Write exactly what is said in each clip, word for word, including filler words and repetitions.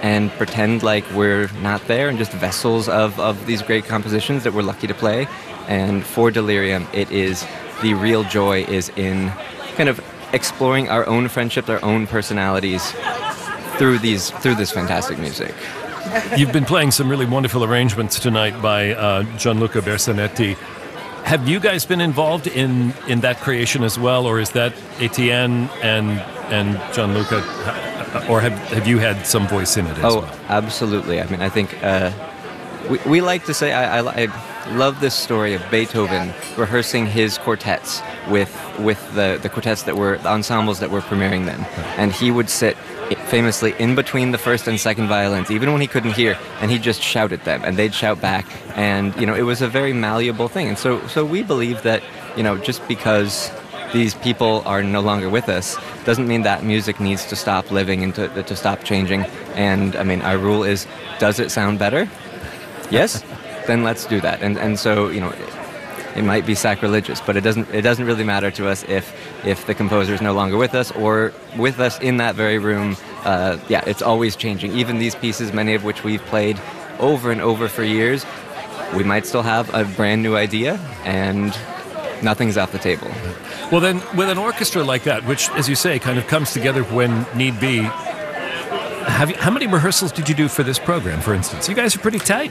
and pretend like we're not there and just vessels of, of these great compositions that we're lucky to play. And for Delirium, it is the real joy is in kind of exploring our own friendships, our own personalities through these through this fantastic music. You've been playing some really wonderful arrangements tonight by uh, Gianluca Bersanetti. Have you guys been involved in, in that creation as well, or is that Etienne and and Gianluca, or have have you had some voice in it as oh, well? Oh, absolutely. I mean, I think uh, we we like to say I, I, I love this story of Beethoven rehearsing his quartets with with the, the quartets that were the ensembles that were premiering them, and he would sit famously in between the first and second violins, even when he couldn't hear, and he'd just shout at them, and they'd shout back, and you know it was a very malleable thing. And so, so we believe that you know just because these people are no longer with us doesn't mean that music needs to stop living and to, to stop changing. And I mean, our rule is, does it sound better? Yes, then let's do that. And and so you know. It might be sacrilegious, but it doesn't it doesn't really matter to us if if the composer is no longer with us or with us in that very room. Uh, yeah, it's always changing. Even these pieces, many of which we've played over and over for years, we might still have a brand new idea, and nothing's off the table. Well, then, with an orchestra like that, which, as you say, kind of comes together when need be, have you, how many rehearsals did you do for this program, for instance? You guys are pretty tight.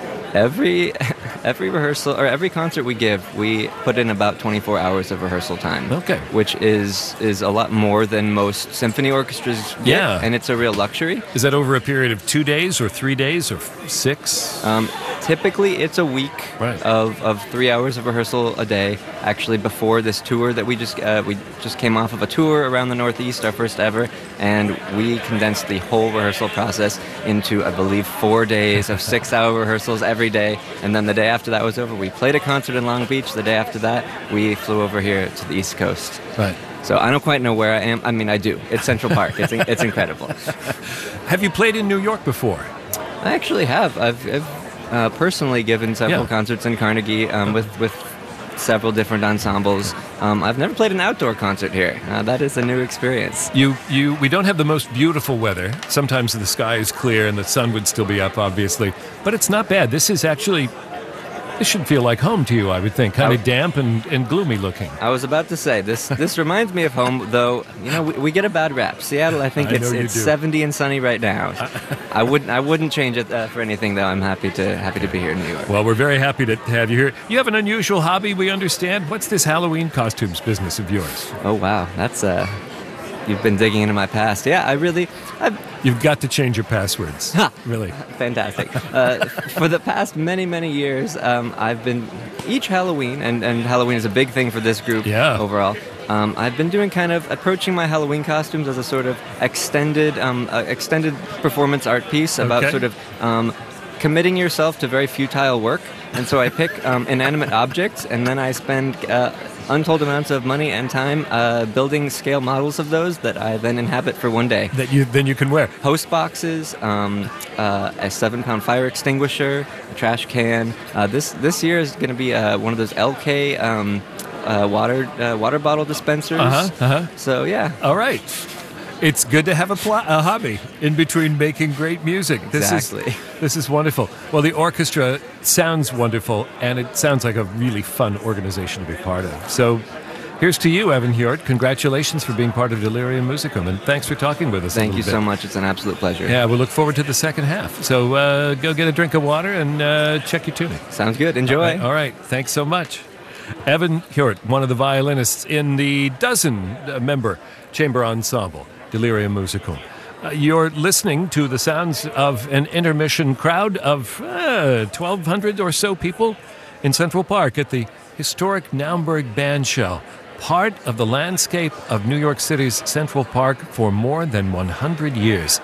Every every rehearsal or every concert we give, we put in about twenty-four hours of rehearsal time. Okay. Which is is a lot more than most symphony orchestras get, yeah. and it's a real luxury. Is that over a period of two days or three days or six? Um, typically, it's a week right. of, of three hours of rehearsal a day. Actually, before this tour that we just uh, we just came off of a tour around the Northeast, our first ever, and we condensed the whole rehearsal process into, I believe, four days of six-hour rehearsals every day, and then the day after that was over, we played a concert in Long Beach. The day after that, we flew over here to the East Coast. Right. So I don't quite know where I am. I mean, I do. It's Central Park. It's it's incredible. Have you played in New York before? I actually have. I've, I've uh, personally given several yeah. concerts in Carnegie um, with with several different ensembles. Um, I've never played an outdoor concert here. Uh, that is a new experience. You, you, we don't have the most beautiful weather. Sometimes the sky is clear and the sun would still be up, obviously. But it's not bad. This is actually, this should feel like home to you, I would think. Kind of damp and, and gloomy looking. I was about to say, this this reminds me of home, though, you know, we, we get a bad rap. Seattle, I think I it's it's seventy and sunny right now. I wouldn't I wouldn't change it uh, for anything, though. I'm happy to happy to be here in New York. Well, we're very happy to have you here. You have an unusual hobby, we understand. What's this Halloween costumes business of yours? Oh, wow. That's, uh, you've been digging into my past. Yeah, I really... I've, You've got to change your passwords. Ha! Really. Fantastic. Uh, for the past many, many years, um, I've been, each Halloween, and, and Halloween is a big thing for this group yeah. overall, um, I've been doing kind of, approaching my Halloween costumes as a sort of extended, um, uh, extended performance art piece about okay. sort of um, committing yourself to very futile work. And so I pick um, inanimate objects, and then I spend uh, untold amounts of money and time uh, building scale models of those that I then inhabit for one day. That you then you can wear. Host boxes, um, uh, a seven-pound fire extinguisher, a trash can. Uh, this this year is going to be uh, one of those L K um, uh, water uh, water bottle dispensers. Uh-huh, uh-huh. So, yeah. All right. It's good to have a, pl- a hobby in between making great music. This Exactly. Is, this is wonderful. Well, the orchestra sounds wonderful, and it sounds like a really fun organization to be part of. So here's to you, Evan Hjort. Congratulations for being part of Delirium Musicum, and thanks for talking with us. Thank you bit. so much. It's an absolute pleasure. Yeah, we look forward to the second half. So uh, go get a drink of water and uh, check your tuning. Sounds good. Enjoy. All right. All right. Thanks so much. Evan Hjort, one of the violinists in the dozen-member chamber ensemble, Delirium Musicum. Uh, you're listening to the sounds of an intermission crowd of uh, twelve hundred or so people in Central Park at the historic Naumburg Bandshell, part of the landscape of New York City's Central Park for more than one hundred years.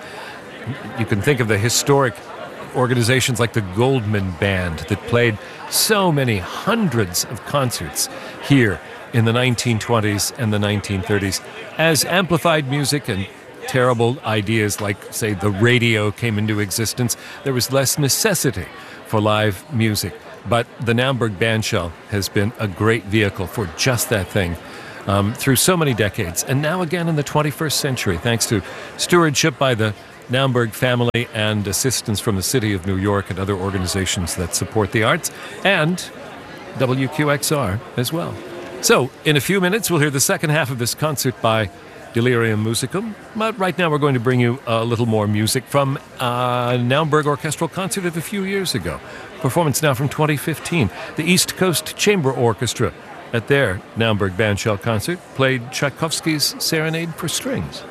You can think of the historic organizations like the Goldman Band that played so many hundreds of concerts here in the nineteen twenties and the nineteen thirties. As amplified music and terrible ideas like, say, the radio came into existence, there was less necessity for live music. But the Naumburg Bandshell has been a great vehicle for just that thing um, through so many decades. And now again in the twenty-first century, thanks to stewardship by the Naumburg family and assistance from the City of New York and other organizations that support the arts, and W Q X R as well. So, in a few minutes, we'll hear the second half of this concert by Delirium Musicum. But right now, we're going to bring you a little more music from a Naumburg orchestral concert of a few years ago. Performance now from twenty fifteen. The East Coast Chamber Orchestra, at their Naumburg Bandshell concert, played Tchaikovsky's Serenade for Strings.